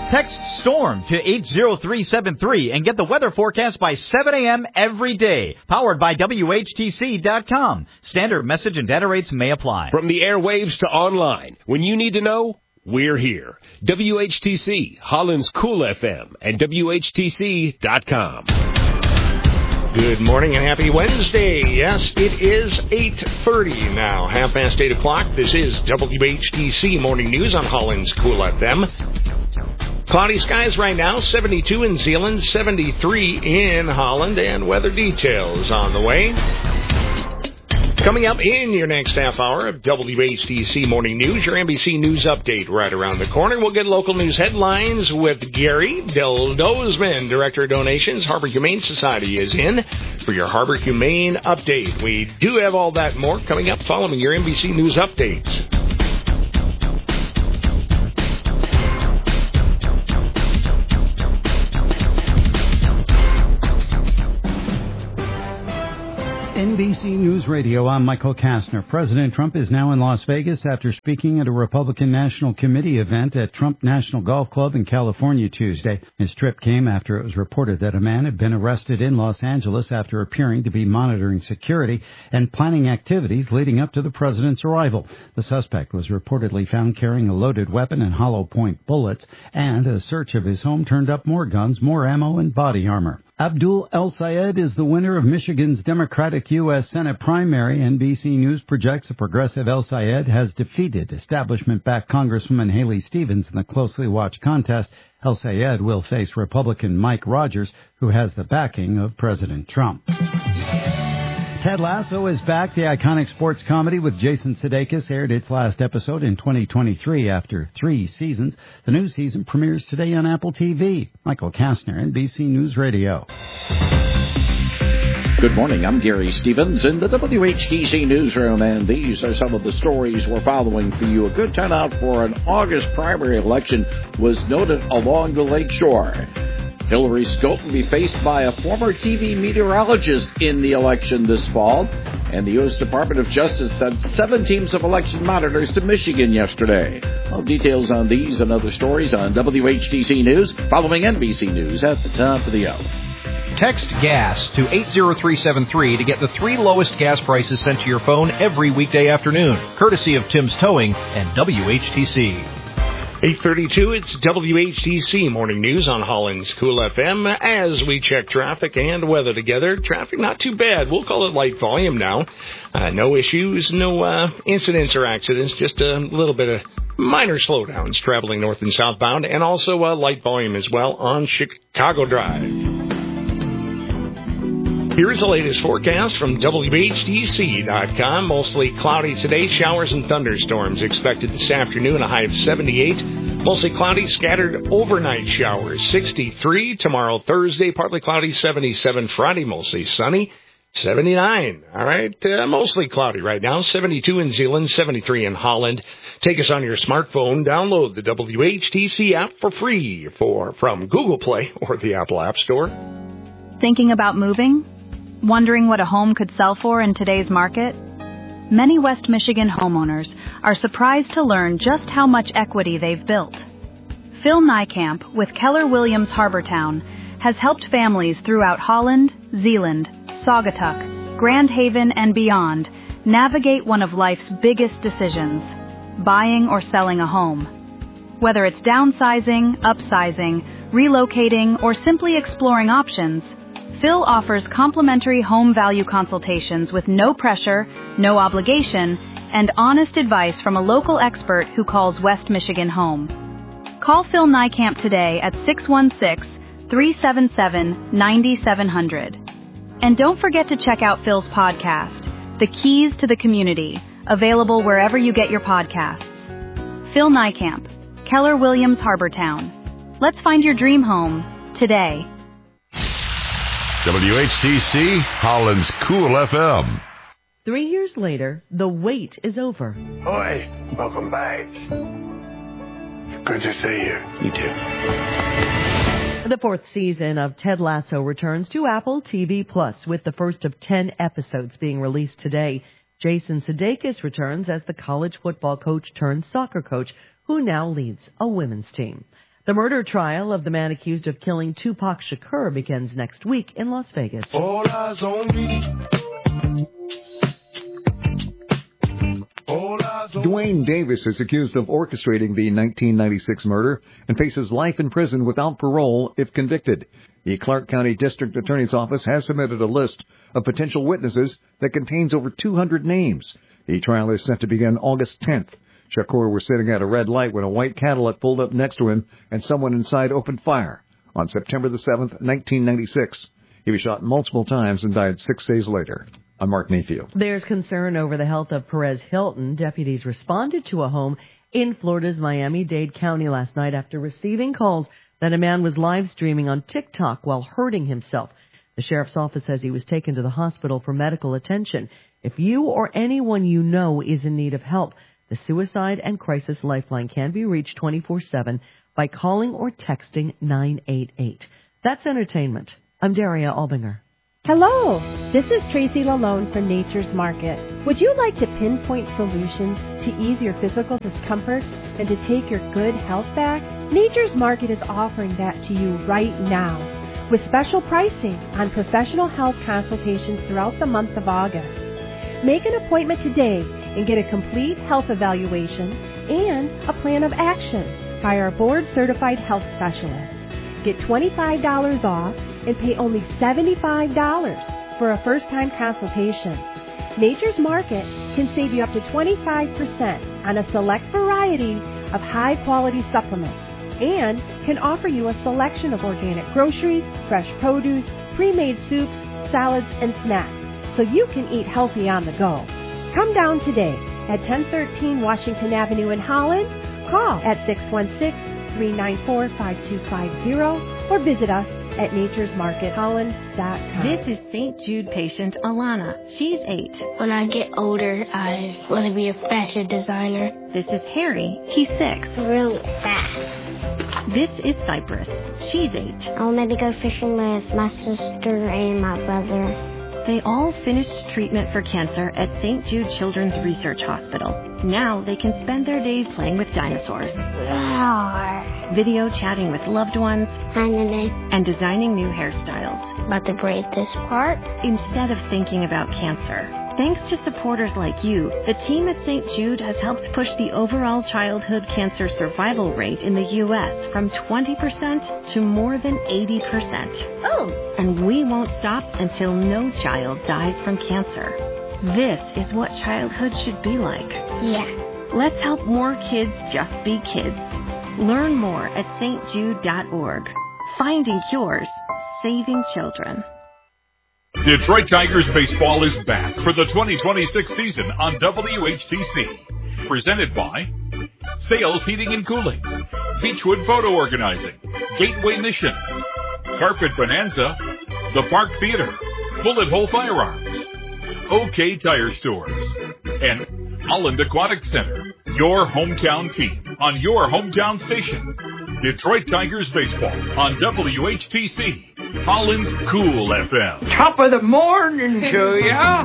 Text STORM to 80373 and get the weather forecast by 7 a.m. every day. Powered by WHTC.com. Standard message and data rates may apply. From the airwaves to online, when you need to know, we're here. WHTC, Holland's Cool FM, and WHTC.com. Good morning and happy Wednesday. Yes, it is 8:30 now, 8:30 o'clock. This is WHTC Morning News on Holland's Cool FM. Cloudy skies right now, 72 in Zeeland, 73 in Holland, and weather details on the way. Coming up in your next half hour of WHTC Morning News, your NBC News update right around the corner. We'll get local news headlines with Gary Del Dozman, Director of Donations. Harbor Humane Society is in for your Harbor Humane update. We do have all that and more coming up following your NBC News updates. NBC News Radio, I'm Michael Kastner. President Trump is now in Las Vegas after speaking at a Republican National Committee event at Trump National Golf Club in California Tuesday. His trip came after it was reported that a man had been arrested in Los Angeles after appearing to be monitoring security and planning activities leading up to the president's arrival. The suspect was reportedly found carrying a loaded weapon and hollow point bullets, and a search of his home turned up more guns, more ammo, and body armor. Abdul El-Sayed is the winner of Michigan's Democratic U.S. Senate primary. NBC News projects the progressive El-Sayed has defeated establishment-backed Congresswoman Haley Stevens in the closely watched contest. El-Sayed will face Republican Mike Rogers, who has the backing of President Trump. Ted Lasso is back. The iconic sports comedy with Jason Sudeikis aired its last episode in 2023 after 3 seasons. The new season premieres today on Apple TV. Michael Kastner, NBC News Radio. Good morning. I'm Gary Stevens in the WHTC newsroom, and these are some of the stories we're following for you. A good turnout for an August primary election was noted along the Lake Shore. Hillary Scott will be faced by a former TV meteorologist in the election this fall. And the U.S. Department of Justice sent 7 teams of election monitors to Michigan yesterday. All details on these and other stories on WHTC News, following NBC News at the top of the hour. Text GAS to 80373 to get the 3 lowest gas prices sent to your phone every weekday afternoon, courtesy of Tim's Towing and WHTC. 8:32, it's WHTC Morning News on Holland's Cool FM. As we check traffic and weather together, traffic not too bad. We'll call it light volume now. No issues, no incidents or accidents, just a little bit of minor slowdowns traveling north and southbound, and also light volume as well on Chicago Drive. Here's the latest forecast from WHTC.com. Mostly cloudy today, showers and thunderstorms expected this afternoon, a high of 78. Mostly cloudy, scattered overnight showers, 63. Tomorrow, Thursday, partly cloudy, 77. Friday, mostly sunny, 79. All right, mostly cloudy right now, 72 in Zeeland, 73 in Holland. Take us on your smartphone. Download the WHTC app for free from Google Play or the Apple App Store. Thinking about moving? Wondering what a home could sell for in today's market? Many West Michigan homeowners are surprised to learn just how much equity they've built. Phil Niekamp with Keller Williams Harbortown has helped families throughout Holland, Zeeland, Saugatuck, Grand Haven, and beyond navigate one of life's biggest decisions, buying or selling a home. Whether it's downsizing, upsizing, relocating, or simply exploring options, Phil offers complimentary home value consultations with no pressure, no obligation, and honest advice from a local expert who calls West Michigan home. Call Phil Niekamp today at 616-377-9700. And don't forget to check out Phil's podcast, The Keys to the Community, available wherever you get your podcasts. Phil Niekamp, Keller Williams Harbortown. Let's find your dream home today. WHTC, Holland's Cool FM. 3 years later, the wait is over. Boy, welcome back. It's good to see you. You too. The 4th season of Ted Lasso returns to Apple TV Plus, with the first of 10 episodes being released today. Jason Sudeikis returns as the college football coach turned soccer coach, who now leads a women's team. The murder trial of the man accused of killing Tupac Shakur begins next week in Las Vegas. All eyes on me. Dwayne Davis is accused of orchestrating the 1996 murder and faces life in prison without parole if convicted. The Clark County District Attorney's Office has submitted a list of potential witnesses that contains over 200 names. The trial is set to begin August 10th. Shakur was sitting at a red light when a white Cadillac pulled up next to him and someone inside opened fire. On September the 7th, 1996, he was shot multiple times and died 6 days later. I'm Mark Mayfield. There's concern over the health of Perez Hilton. Deputies responded to a home in Florida's Miami-Dade County last night after receiving calls that a man was live streaming on TikTok while hurting himself. The sheriff's office says he was taken to the hospital for medical attention. If you or anyone you know is in need of help, the Suicide and Crisis Lifeline can be reached 24/7 by calling or texting 988. That's entertainment. I'm Daria Albinger. Hello, this is Tracy Lalone from Nature's Market. Would you like to pinpoint solutions to ease your physical discomfort and to take your good health back? Nature's Market is offering that to you right now with special pricing on professional health consultations throughout the month of August. Make an appointment today and get a complete health evaluation and a plan of action by our board-certified health specialist. Get $25 off and pay only $75 for a first-time consultation. Nature's Market can save you up to 25% on a select variety of high-quality supplements and can offer you a selection of organic groceries, fresh produce, pre-made soups, salads, and snacks so you can eat healthy on the go. Come down today at 1013 Washington Avenue in Holland. Call at 616-394-5250 or visit us at naturesmarketholland.com. This is St. Jude patient Alana. She's 8. When I get older, I want to be a fashion designer. This is Harry. He's 6. Really fast. This is Cypress. She's 8. I'll maybe go fishing with my sister and my brother. They all finished treatment for cancer at St. Jude Children's Research Hospital. Now they can spend their days playing with dinosaurs, video chatting with loved ones, and designing new hairstyles. About to braid this part? Instead of thinking about cancer. Thanks to supporters like you, the team at St. Jude has helped push the overall childhood cancer survival rate in the U.S. from 20% to more than 80%. Oh! And we won't stop until no child dies from cancer. This is what childhood should be like. Yeah. Let's help more kids just be kids. Learn more at stjude.org. Finding cures, saving children. Detroit Tigers baseball is back for the 2026 season on WHTC. Presented by Sales Heating and Cooling, Beechwood Photo Organizing, Gateway Mission, Carpet Bonanza, The Park Theater, Bullet Hole Firearms, OK Tire Stores, and Holland Aquatic Center. Your hometown team on your hometown station. Detroit Tigers baseball on WHTC. Holland's Cool FM. Top of the morning to ya.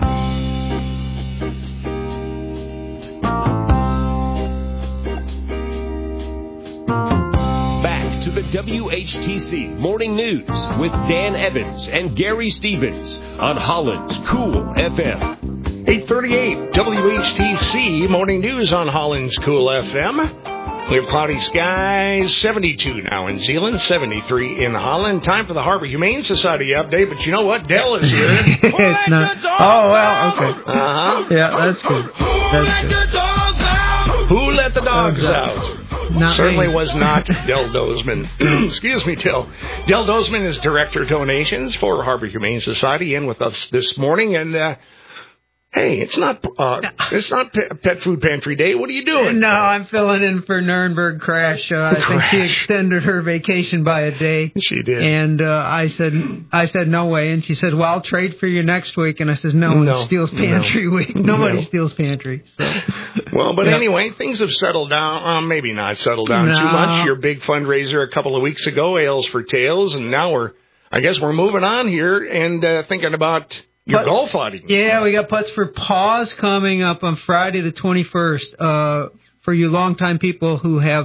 Back to the WHTC Morning News with Dan Evans and Gary Stevens on Holland's Cool FM. 8:38 WHTC Morning News on Holland's Cool FM. Clear cloudy skies, 72 now in Zeeland, 73 in Holland. Time for the Harbor Humane Society update, but you know what? Dell is here. It's not. Oh, well, okay. Uh-huh. Yeah, that's good. That's good. Who let the dogs out? Not Certainly me. was not Del Dozman. Excuse me, Del. Del Dozman is Director of Donations for Harbor Humane Society, in with us this morning, and hey, it's not Pet Food Pantry Day. What are you doing? No, I'm filling in for Nuremberg Crash. I think she extended her vacation by a day. She did. And I said no way. And she said, well, I'll trade for you next week. And I said, no, it's Steel's Pantry week. Nobody steals Pantry. So. Well, but anyway, things have settled down. Maybe not settled down too much. Your big fundraiser a couple of weeks ago, Ales for Tails, and now we're moving on here and thinking about your golf outing. Yeah, we got Putts for Paws coming up on Friday the 21st. For you longtime people who have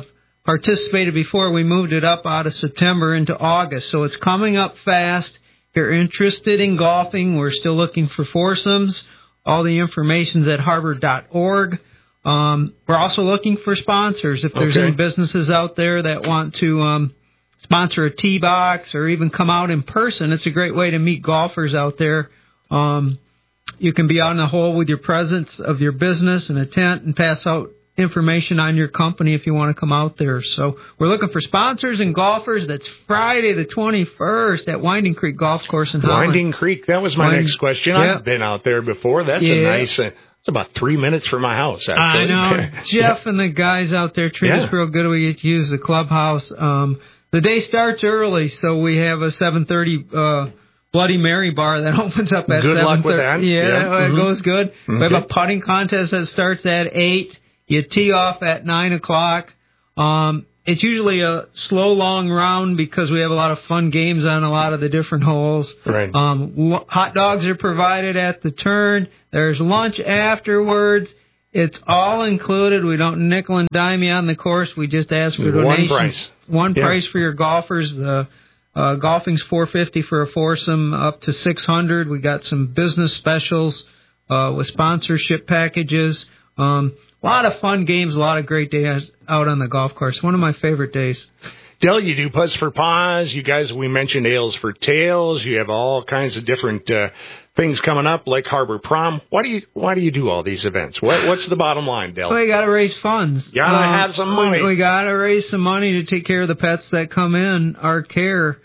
participated before. We moved it up out of September into August, so it's coming up fast. If you're interested in golfing, we're still looking for foursomes. All the information's at harbor.org. We're also looking for sponsors. If there's any businesses out there that want to sponsor a tee box or even come out in person, it's a great way to meet golfers out there. You can be out in the hole with your presence of your business and a tent and pass out information on your company if you want to come out there. So we're looking for sponsors and golfers. That's Friday the 21st at Winding Creek Golf Course in Holland. Winding Creek, that was my next question. Yeah. I've been out there before. That's a nice... it's about 3 minutes from my house, actually. I know. Jeff and the guys out there treat us real good. We get to use the clubhouse. The day starts early, so we have a 7:30 Bloody Mary bar that opens up at 7:30. Good luck with that. Yeah, it goes good. We have a putting contest that starts at 8. You tee off at 9 o'clock. It's usually a slow, long round because we have a lot of fun games on a lot of the different holes. Right. Hot dogs are provided at the turn. There's lunch afterwards. It's all included. We don't nickel and dime you on the course. We just ask for donations. One price. One price for your golfers. The golfing's $450 for a foursome, up to $600. We got some business specials with sponsorship packages. A lot of fun games, a lot of great days out on the golf course. One of my favorite days. Del, you do Puzz for Paws. You guys, we mentioned Ales for Tails. You have all kinds of different things coming up, like Harbor Prom. Why do you do all these events? What's the bottom line, Del? We got to raise funds. Gotta have some money. We got to raise some money to take care of the pets that come in our care.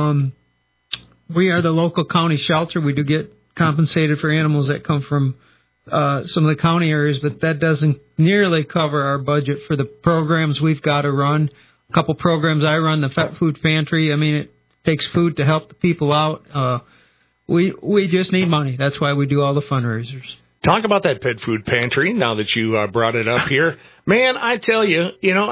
We are the local county shelter. We do get compensated for animals that come from some of the county areas, but that doesn't nearly cover our budget for the programs we've got to run. A couple programs I run, the Pet Food Pantry. I mean, it takes food to help the people out. We just need money. That's why we do all the fundraisers. Talk about that Pet Food Pantry now that you brought it up here. Man, I tell you,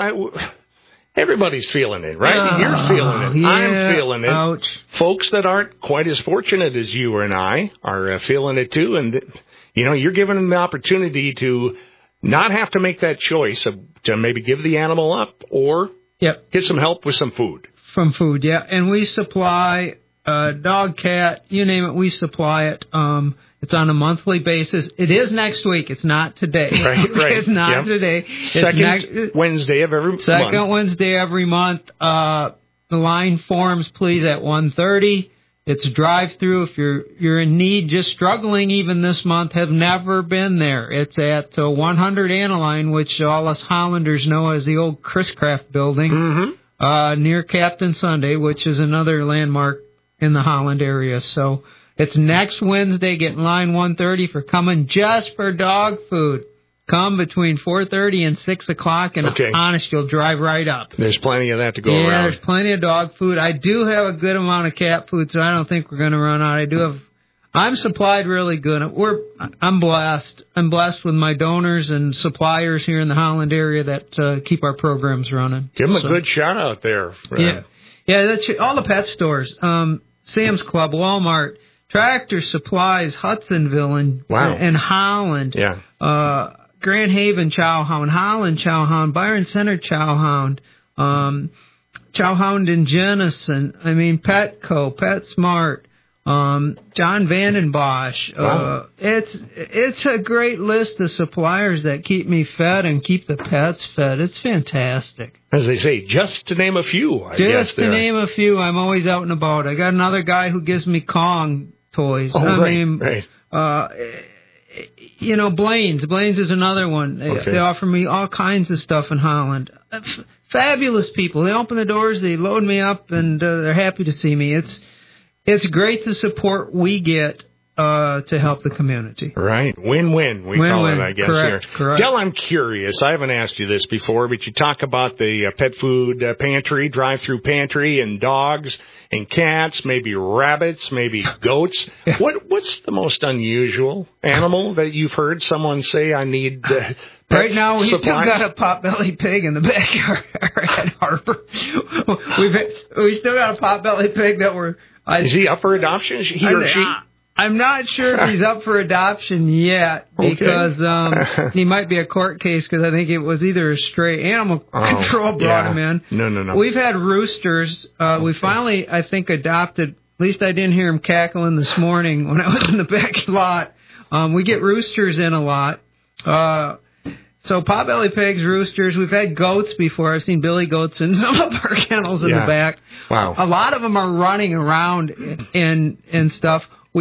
everybody's feeling it, right? You're feeling it. Yeah, I'm feeling it. Ouch. Folks that aren't quite as fortunate as you and I are feeling it too. And, you're given them the opportunity to not have to make that choice to maybe give the animal up or get some help with some food. From food, yeah. And we supply dog, cat, you name it, we supply it. It's on a monthly basis. It is next week. It's not today. Right. It's not today. Second Wednesday of every month. Second Wednesday every month. The line forms, please, at 1:30. It's a drive-through. If you're in need, just struggling even this month, have never been there. It's at 100 Aniline, which all us Hollanders know as the old Chris Craft building, near Captain Sunday, which is another landmark in the Holland area. So it's next Wednesday. Get in line 1:30 for coming just for dog food. Come between 4:30 and 6 o'clock, and honest, you'll drive right up. There's plenty of that to go around. Yeah, there's plenty of dog food. I do have a good amount of cat food, so I don't think we're going to run out. I'm supplied really good. I'm blessed. I'm blessed with my donors and suppliers here in the Holland area that keep our programs running. Give them a good shout out there. Yeah, that's all the pet stores. Sam's Club, Walmart, Tractor Supplies, Hudsonville, and Holland. Yeah. Grand Haven Chowhound, Holland Chowhound, Byron Center Chowhound, Chowhound in Jenison. I mean, Petco, PetSmart, John Vandenbosch. Wow. It's a great list of suppliers that keep me fed and keep the pets fed. It's fantastic. As they say, just to name a few. Just to name a few. I'm always out and about. I got another guy who gives me Kong toys. Right. Blaine's is another one. They offer me all kinds of stuff in Holland. Fabulous people. They open the doors, they load me up, and they're happy to see me. It's great the support we get to help the community. Right. Win-win, we call it, I guess. Correct. Del, I'm curious. I haven't asked you this before, but you talk about the pet food pantry, drive-through pantry, and dogs and cats, maybe rabbits, maybe goats. What's the most unusual animal that you've heard someone say, I need right now, we supplies? still got a potbelly pig in the backyard at Harbor. We still got a potbelly pig that we're... Is he up for adoption? He or she? I'm not sure if he's up for adoption yet because he might be a court case because I think it was either a stray animal control brought him in. No. We've had roosters. We finally, I think, adopted. At least I didn't hear him cackling this morning when I was in the back lot. We get roosters in a lot. So potbelly pigs, roosters. We've had goats before. I've seen billy goats in some of our kennels in the back. Wow. A lot of them are running around and stuff.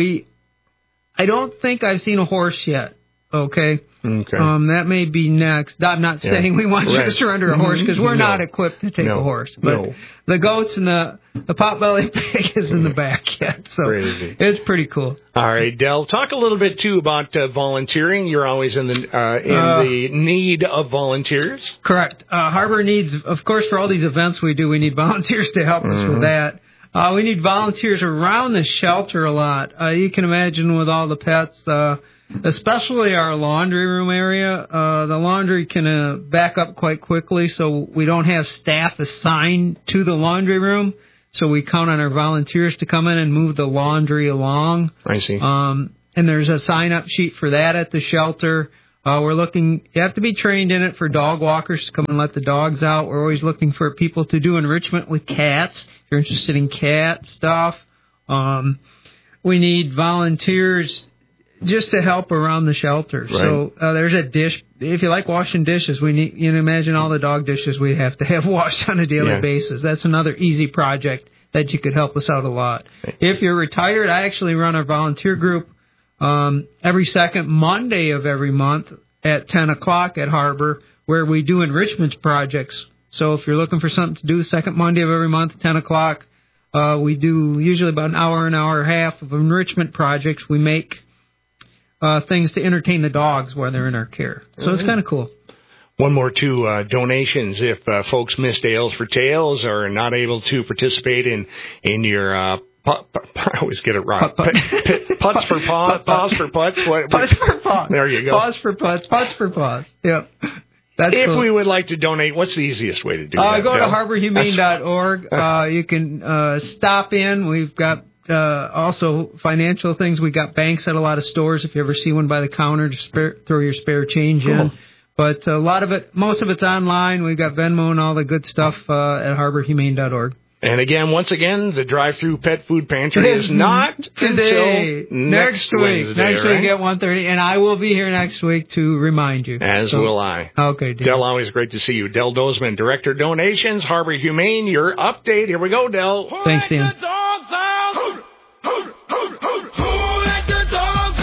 I don't think I've seen a horse yet. Okay. That may be next. I'm not saying we want you to surrender a horse because we're not equipped to take a horse. But the goats and the potbelly pig is in the back yet. So it's pretty cool. All right, Del, talk a little bit too about volunteering. You're always in the need of volunteers. Correct. Harbor needs, of course, for all these events we do, we need volunteers to help us with that. We need volunteers around the shelter a lot. You can imagine with all the pets, especially our laundry room area, the laundry can back up quite quickly, so we don't have staff assigned to the laundry room. So we count on our volunteers to come in and move the laundry along. I see. And there's a sign-up sheet for that at the shelter. You have to be trained in it for dog walkers to come and let the dogs out. We're always looking for people to do enrichment with cats. If you're interested in cat stuff. We need volunteers just to help around the shelter. Right. So there's a dish. If you like washing dishes, you can imagine all the dog dishes we have to have washed on a daily basis. That's another easy project that you could help us out a lot. Right. If you're retired, I actually run a volunteer group every second Monday of every month at 10 o'clock at Harbor, where we do enrichment projects. So if you're looking for something to do, second Monday of every month at 10 o'clock, we do usually about an hour and a half of enrichment projects. We make things to entertain the dogs while they're in our care. So it's kind of cool. One more, too, donations. If folks missed Ales for Tails or are not able to participate in your I always get it wrong. Putts for paws. Paws for putts. Putts for paws. There you go. Paws for putts. Putts for paws. Yep. If we would like to donate, what's the easiest way to do that? Go to harborhumane.org. You can stop in. We've got also financial things. We got banks at a lot of stores. If you ever see one by the counter, just throw your spare change in. But most of it's online. We've got Venmo and all the good stuff at harborhumane.org. And again, once again, the drive-through pet food pantry is not today. Until next week. Wednesday, next week at 1:30, and I will be here next week to remind you. As will I. Okay, Del, always great to see you. Del Dozman, Director Donations, Harbor Humane, your update. Here we go, Del. Thanks, Dan. Let the dogs out! Who let the dogs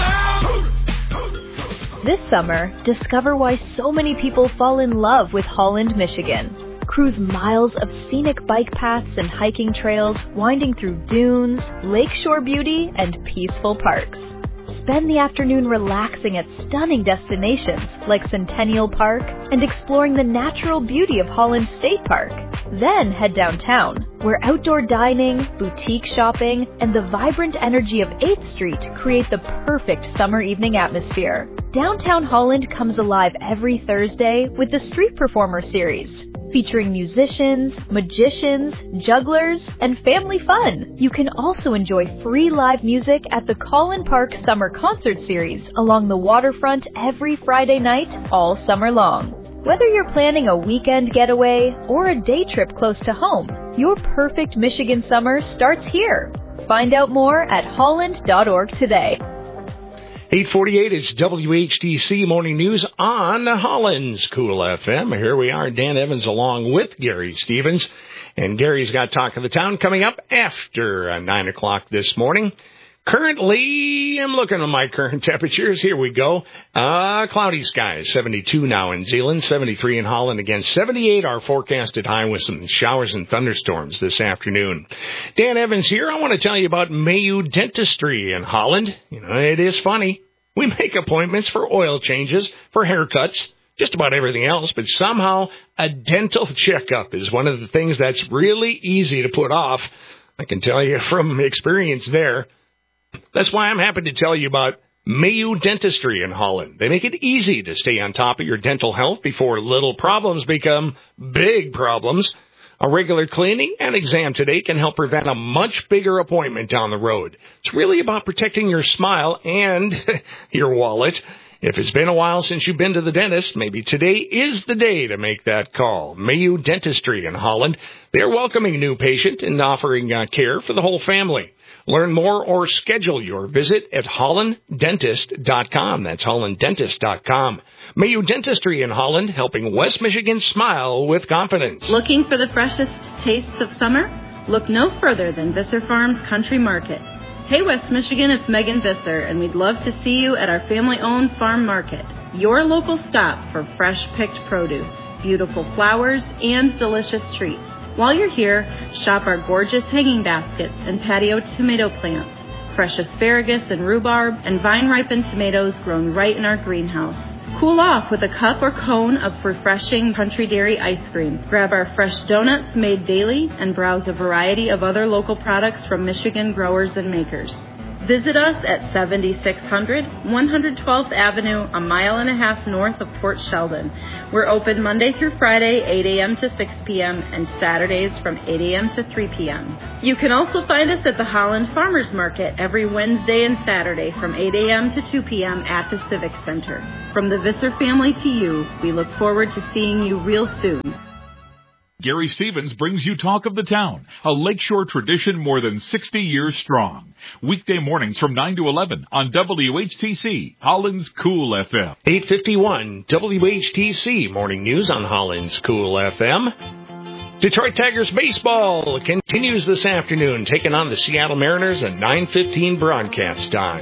out? This summer, discover why so many people fall in love with Holland, Michigan. Cruise miles of scenic bike paths and hiking trails, winding through dunes, lakeshore beauty, and peaceful parks. Spend the afternoon relaxing at stunning destinations like Centennial Park and exploring the natural beauty of Holland State Park. Then head downtown, where outdoor dining, boutique shopping, and the vibrant energy of 8th Street create the perfect summer evening atmosphere. Downtown Holland comes alive every Thursday with the Street Performer Series, featuring musicians, magicians, jugglers, and family fun. You can also enjoy free live music at the Collin Park Summer Concert Series along the waterfront every Friday night, all summer long. Whether you're planning a weekend getaway or a day trip close to home, your perfect Michigan summer starts here. Find out more at holland.org today. 8:48 is WHTC Morning News on Holland's Cool FM. Here we are, Dan Evans along with Gary Stevens. And Gary's got Talk of the Town coming up after 9 o'clock this morning. Currently, I'm looking at my current temperatures. Here we go. Cloudy skies, 72 now in Zeeland, 73 in Holland. Again, 78 our forecasted high with some showers and thunderstorms this afternoon. Dan Evans here. I want to tell you about Mayu Dentistry in Holland. You know, it is funny. We make appointments for oil changes, for haircuts, just about everything else, but somehow a dental checkup is one of the things that's really easy to put off. I can tell you from experience there. That's why I'm happy to tell you about Mayu Dentistry in Holland. They make it easy to stay on top of your dental health before little problems become big problems. A regular cleaning and exam today can help prevent a much bigger appointment down the road. It's really about protecting your smile and your wallet. If it's been a while since you've been to the dentist, maybe today is the day to make that call. Mayu Dentistry in Holland. They're welcoming a new patient and offering care for the whole family. Learn more or schedule your visit at hollanddentist.com. That's hollanddentist.com. Mayu Dentistry in Holland, helping West Michigan smile with confidence. Looking for the freshest tastes of summer? Look no further than Visser Farms Country Market. Hey West Michigan, it's Megan Visser, and we'd love to see you at our family-owned farm market, your local stop for fresh-picked produce, beautiful flowers, and delicious treats. While you're here, shop our gorgeous hanging baskets and patio tomato plants, fresh asparagus and rhubarb, and vine-ripened tomatoes grown right in our greenhouse. Cool off with a cup or cone of refreshing Country Dairy ice cream. Grab our fresh donuts made daily and browse a variety of other local products from Michigan growers and makers. Visit us at 7600 112th Avenue, a mile and a half north of Port Sheldon. We're open Monday through Friday, 8 a.m. to 6 p.m., and Saturdays from 8 a.m. to 3 p.m. You can also find us at the Holland Farmers Market every Wednesday and Saturday from 8 a.m. to 2 p.m. at the Civic Center. From the Visser family to you, we look forward to seeing you real soon. Gary Stevens brings you Talk of the Town, a Lakeshore tradition more than 60 years strong. Weekday mornings from 9 to 11 on WHTC, Holland's Cool FM. 8:51 WHTC Morning News on Holland's Cool FM. Detroit Tigers baseball continues this afternoon, taking on the Seattle Mariners at 9:15 broadcast time.